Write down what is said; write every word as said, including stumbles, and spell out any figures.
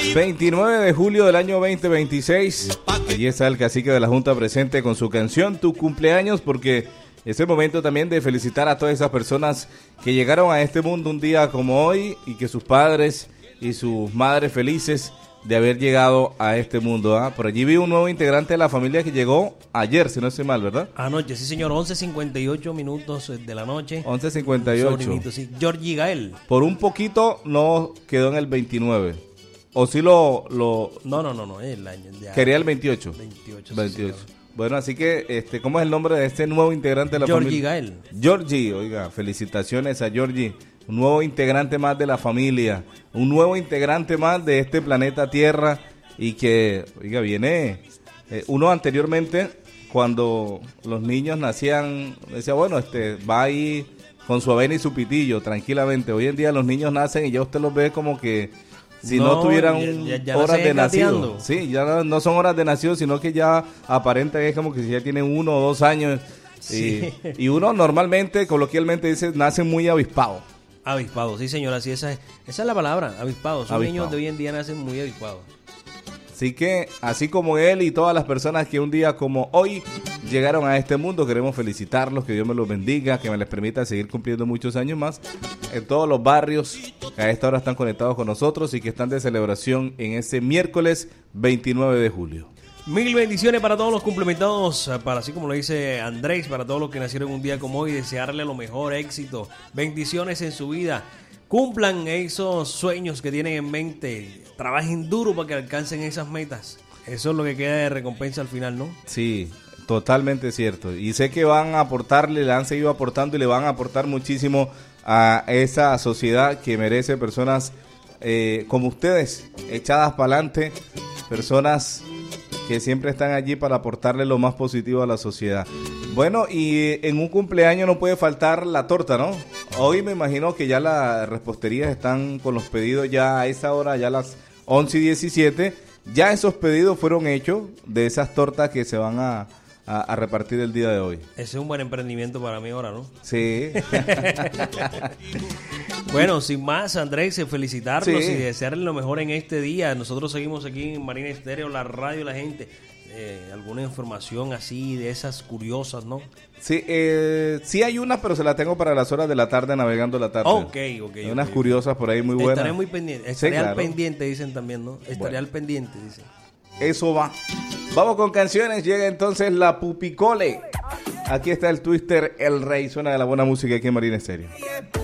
veintinueve de julio del año veinte veintiséis. Allí está el cacique de la Junta presente con su canción Tu Cumpleaños, porque es el momento también de felicitar a todas esas personas que llegaron a este mundo un día como hoy y que sus padres y sus madres felices de haber llegado a este mundo. ¿ah? Por allí vi un nuevo integrante de la familia que llegó ayer, si no estoy mal, ¿verdad? Anoche, sí señor, once cincuenta y ocho minutos de la noche. once cincuenta y ocho. Sí. Georgie Gael. Por un poquito no quedó en el veintinueve. ¿O sí lo...? lo no, no, no, no, el año. Ya. Quería el veintiocho. veintiocho. veintiocho. Sí, bueno, así que, este, ¿cómo es el nombre de este nuevo integrante de la Georgie familia? Gael. Georgie, oiga, felicitaciones a Georgie. Un nuevo integrante más de la familia. Un nuevo integrante más de este planeta Tierra. Y que, oiga, viene... Eh, uno anteriormente, cuando los niños nacían, decía, bueno, este, va ahí con su avena y su pitillo, tranquilamente. Hoy en día los niños nacen y ya usted los ve como que... Si no, no tuvieran ya, ya, ya horas de nacido. Sí, ya no, no son horas de nacido, sino que ya aparenta que es como que si ya tienen uno o dos años. Sí. Y, y uno normalmente, coloquialmente dice, nace muy avispado. Avispado, sí señora, sí, esa es, esa es la palabra, avispado. Son avispado. Niños de hoy en día nacen muy avispados. Así que, así como él y todas las personas que un día como hoy llegaron a este mundo, queremos felicitarlos, que Dios me los bendiga, que me les permita seguir cumpliendo muchos años más en todos los barrios que a esta hora están conectados con nosotros y que están de celebración en ese miércoles veintinueve de julio. Mil bendiciones para todos los cumplimentados, para así como lo dice Andrés, para todos los que nacieron un día como hoy, desearle lo mejor, éxito, bendiciones en su vida. Cumplan esos sueños que tienen en mente, trabajen duro para que alcancen esas metas. Eso es lo que queda de recompensa al final, ¿no? Sí, totalmente cierto. Y sé que van a aportarle, le han seguido aportando y le van a aportar muchísimo a esa sociedad que merece personas eh, como ustedes, echadas para adelante, personas que siempre están allí para aportarle lo más positivo a la sociedad. Bueno, y en un cumpleaños no puede faltar la torta, ¿no? Hoy me imagino que ya las reposterías están con los pedidos ya a esa hora, ya a las once y diecisiete. Ya esos pedidos fueron hechos de esas tortas que se van a, a, a repartir el día de hoy. Ese es un buen emprendimiento para mí ahora, ¿no? Sí. Bueno, sin más, Andrés, felicitarlos sí. y desearles lo mejor en este día. Nosotros seguimos aquí en Marina Estéreo, la radio, la gente. Eh, alguna información así de esas curiosas, ¿no? Sí, eh, sí hay una, pero se la tengo para las horas de la tarde, navegando la tarde. Ok, ok. Hay unas okay, curiosas por ahí muy buenas. Estaré muy pendiente. Estaré sí, al claro. pendiente, dicen también, ¿no? Estaré bueno. al pendiente, dicen. Eso va. Vamos con canciones. Llega entonces la Pupicole. Aquí está el Twister, el rey. Suena de la buena música aquí en Marina Estéreo.